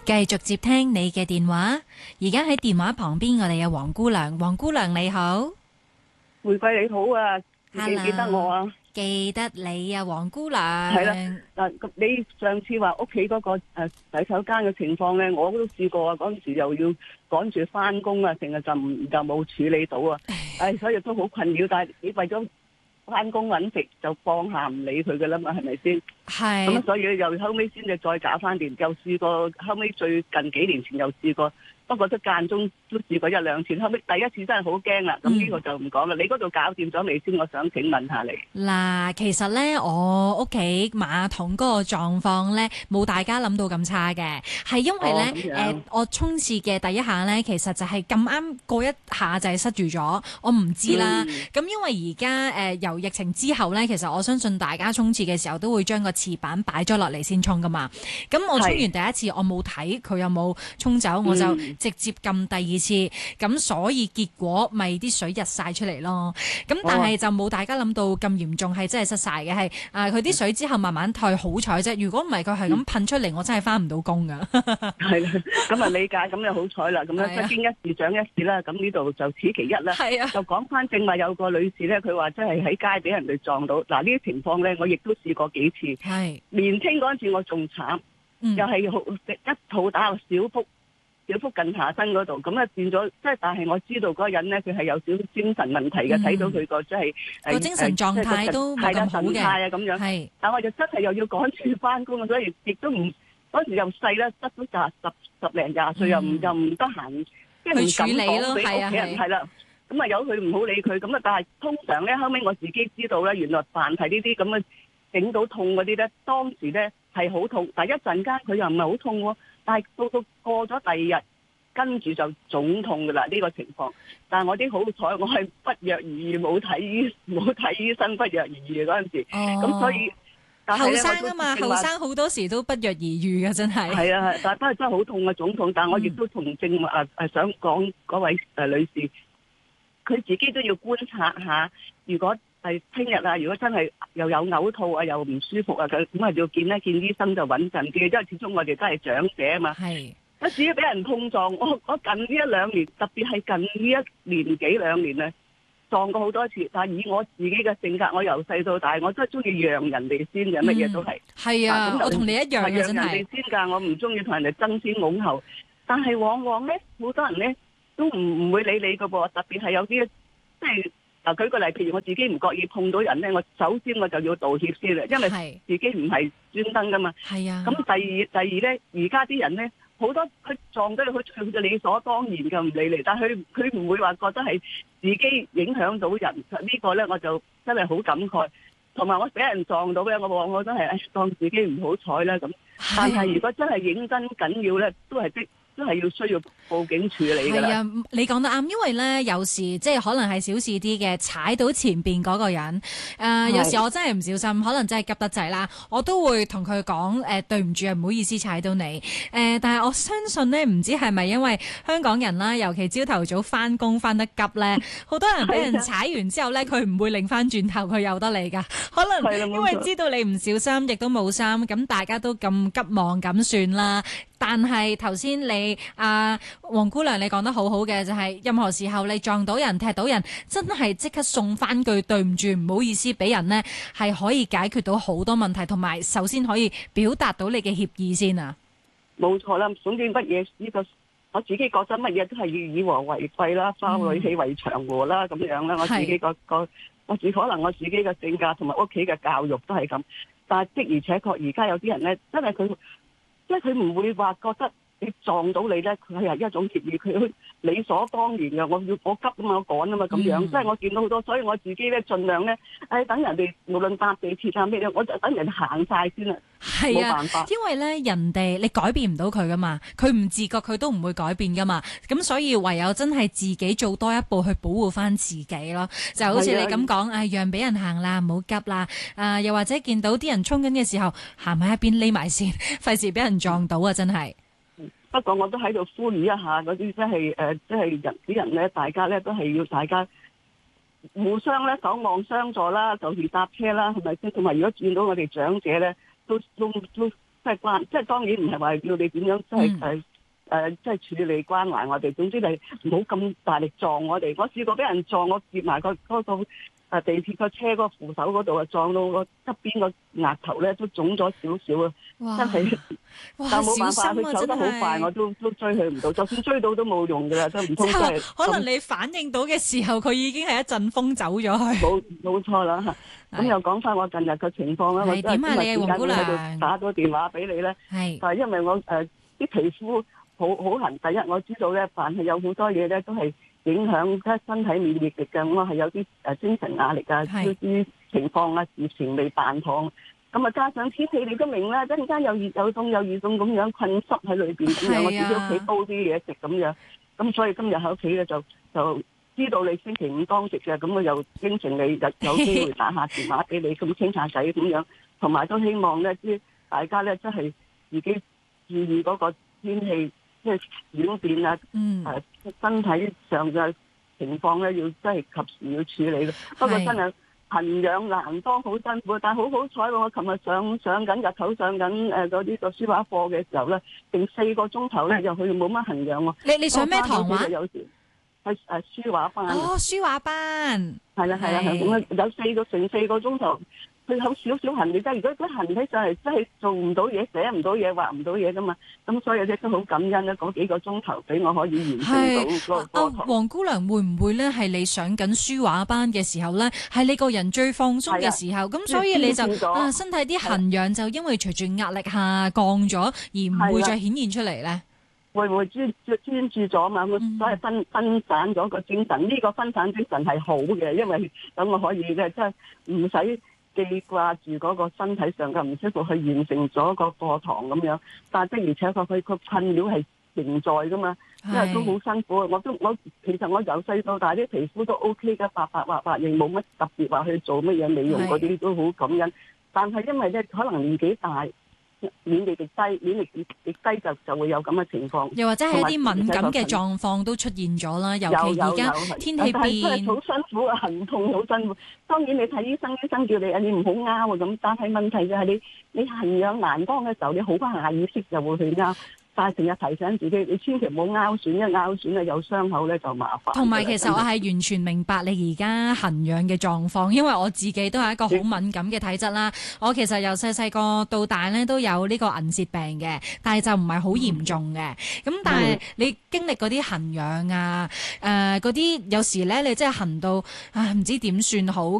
繼續接聽你嘅電話，而家喺電話旁邊我哋有黃姑娘，黃姑娘你好。 玫瑰你好啊，記唔記得我啊？ 記得你啊，黃姑娘。 係啦，咁你上次話屋企嗰個洗手間嘅情況咧，我都試過啊。嗰陣時又要趕住翻工啊，成日就冇處理到啊。所以都好困擾。但係你為咗翻工揾食，就放下唔理佢噶啦嘛，係咪先？ 係。 咁所以又後尾先至再搞翻掂，又試過後尾最近幾年前又試過。不過都間中都試過一兩次，後尾第一次真係好驚啦。咁呢個就唔講啦。你嗰度搞掂咗未先？我想請問下你。 嗱，其實咧，我屋企馬桶嗰個狀況咧，冇大家諗到咁差嘅，係因為咧，我沖廁嘅第一下咧，其實就係咁啱過一下就係塞住咗，我唔知啦。咁因為而家由疫情之後咧，其實我相信大家沖廁嘅時候都會將個廁板擺咗落嚟先沖噶嘛。咁我沖完第一次，我冇睇佢有冇沖走，我就直接撳第二次，咁所以結果咪啲水溢晒出嚟咯。咁但係就冇大家諗到咁嚴重，係真係塞晒嘅，係佢啲水之後慢慢退，好彩啫。如果唔係佢係咁噴出嚟，我真係翻唔到工噶。 係啦，咁啊理解，咁就好彩啦。咁樣身經一事長一智啦。咁呢度就此其一啦。 係啊， 就講翻正話有個女士咧，佢話真係喺街俾人哋撞到。嗱呢啲情況咧，我亦都試過幾次。 係年青嗰陣時我仲慘，又係一套打個小腹近下身嗰度，咁啊變咗，即係但係我知道嗰個人咧，佢係有少少精神問題嘅，睇到佢個即係個精神狀態都冇咁好嘅， 啊咁樣。係，但我就真係又要趕住翻工啊，所以亦都唔嗰時又細啦，得都十零廿歲，又唔得閒，即係唔敢講俾屋企人係啦。咁啊由佢唔好理佢，咁啊但係通常咧後尾我自己知道咧，原來凡係呢啲咁嘅整到痛嗰啲咧，當時咧係好痛，但係一陣間佢又唔係好痛喎。但係到過咗第二日，跟住就腫痛噶啦呢個情況。但係我啲好彩，我係不藥而癒，冇睇醫生，不藥而癒嗰陣時。咁所以後生啊嘛，後生好多時都不藥而癒嘅，真係。 係啊，但係真係好痛啊，腫痛。但係我亦都同正想講嗰位女士，佢自己都要觀察下，如果係聽日啊，如果真係又有嘔吐啊，又唔舒服啊，咁啊要見醫生就穩陣啲，因為始終我哋都係長者啊嘛。係。至於俾人碰撞，我近呢一兩年，特別係近呢一年幾兩年咧，撞過好多次。但係以我自己嘅性格，我由細到大，我都係中意讓人哋先嘅，乜嘢都係。係啊，我同你一樣嘅，真係。讓人哋先㗎，我唔中意同人哋爭先恐後。但係往往咧，好多人咧都唔會理你㗎噃，特別係有啲即係。嗱，舉個例，譬如我自己唔覺意碰到人咧，我首先我就要道歉先啦，因為自己唔係專登噶嘛。係啊。咁第二咧，而家啲人咧好多佢撞到你，佢就理所當然嘅唔理你，但係佢唔會話覺得係自己影響到人。呢個咧我就真係好感慨。同埋我俾人撞到咧，我往往都係當自己唔好彩啦咁。但係如果真係認真緊要咧，都係要需要報警處理㗎啦。係啊， 你講得啱，因為咧有時即係可能係小事啲嘅，踩到前邊嗰個人，有時我真係唔小心，可能真係急得滯啦，我都會同佢講對唔住啊，唔好意思踩到你。但係我相信咧，唔知係咪因為香港人啦，尤其朝頭早翻工翻得急咧，好多人俾人踩完之後咧，佢唔會擰翻轉頭，佢由得你㗎。可能因為知道你唔小心，亦都冇心，咁大家都咁急忙咁算啦。但係頭先你黃姑娘你講得好好嘅，就係任何時候你撞到人踢到人，真係即刻送翻句對唔住唔好意思俾人呢，係可以解決到好多問題，同埋首先可以表達到你嘅歉意先啊。 冇錯啦，總之乜嘢呢個我自己覺得乜嘢都係要以和為貴啦，花裏起為祥和啦咁樣啦。我自己可能我自己嘅性格同埋屋企嘅教育都係咁，但係的而且確而家有啲人呢，真係佢唔會話覺得你撞到你咧，佢係一種歉意，佢理所當然嘅。我急啊嘛，我趕啊嘛咁樣，即係我見到好多，所以我自己咧盡量咧，等人哋無論搭地鐵啊咩咧，我就等人行晒先啦。係啊，冇辦法，因為咧人哋你改變唔到佢噶嘛，佢唔自覺佢都唔會改變噶嘛，咁所以唯有真係自己做多一步去保護翻自己咯。就好似你咁講，讓俾人行啦，唔好急啦。又或者見到啲人衝緊嘅時候，行埋一邊匿埋先，費事俾人撞到啊！真係。 不過我都喺度呼籲一下嗰啲即係啲人咧，大家咧都係要大家互相咧守望相助啦，就係搭車啦，係咪先？同埋如果見到我哋長者咧，都即係即係當然唔係話叫你點樣，即係即係處理關懷我哋。總之你唔好咁大力撞我哋。我試過俾人撞，我接埋嗰個地鐵個車嗰個扶手嗰度啊，撞到個側邊個額頭咧都腫咗少少啊！ 哇真係，但冇辦法，佢走得好快，我都追佢唔到。就算追到都冇用㗎啦，都唔通真係。 可能你反應到嘅時候，佢已經係一陣風走咗去。 冇錯啦。咁又講翻我近日嘅情況啦。 係點啊？你黃姑娘喺度打咗電話俾你咧， 係， 但係因為我啲皮膚好痕。第一我知道咧，凡係有好多嘢咧都係影響即係身體免疫力嘅。我係有啲精神壓力啊，啲情況啊，事前未辦妥。咁啊，加上天氣你都明啦，一陣間又熱又凍又熱凍咁樣困濕喺裏邊咁樣，我自己屋企煲啲嘢食咁樣。咁所以今日喺屋企咧就知道你星期五當值嘅，咁我又應承你有機會打下電話俾你，咁傾下偈咁樣。同埋都希望咧，大家咧真係自己注意嗰個天氣即係轉變啊，身體上嘅情況咧要真係及時要處理咯。不過真係痕癢難當，好辛苦。但係好彩喎，我琴日上緊日頭上緊嗰啲個書畫課嘅時候咧，定4個鐘頭咧又去冇乜痕癢喎。 你上咩堂話？ 有時係書畫班。 哦，書畫班。係啦，咁啊有成4個鐘頭。佢好少少痕，你真係如果痕起上嚟，真係做唔到嘢，寫唔到嘢，畫唔到嘢噶嘛。咁所以咧都好感恩咧，嗰幾個鐘頭俾我可以完成到嗰個課堂。黃姑娘會唔會咧係你上緊書畫班嘅時候咧，係你個人最放鬆嘅時候？咁所以你就身體啲痕癢就因為隨住壓力下降咗，而唔會再顯現出嚟咧？ 會唔會專注咗嘛？所以分散咗個精神，呢個分散精神係好嘅，因為咁我可以咧，即係唔使記掛住嗰個身體上嘅唔舒服，去完成咗個課堂咁樣。但係的而且確佢個困擾係仍在噶嘛，因為都好辛苦。我其實我由細到大啲皮膚都 OK 噶，白白滑滑，亦冇乜特別話去做乜嘢美容嗰啲都好感恩。但係因為咧可能年紀大，免疫力低就會有咁嘅情況， 又或者係一啲敏感嘅狀況都出現咗啦。尤其而家天氣變， 好辛苦啊，痕痛好辛苦。當然你睇醫生，醫生叫你唔好拗啊咁，但係問題就係你痕癢難當嘅時候，你好翻下意識就會去拗。但係成日提醒自己，你千祈唔好拗損，一拗損有傷口咧就麻煩。 同埋其實我係完全明白你而家痕癢嘅狀況，因為我自己都係一個好敏感嘅體質啦。我其實由細個到大咧都有呢個銀屑病嘅，但係就唔係好嚴重嘅。咁但係你經歷嗰啲痕癢啊，嗰啲有時咧你真係痕到唔知點算好。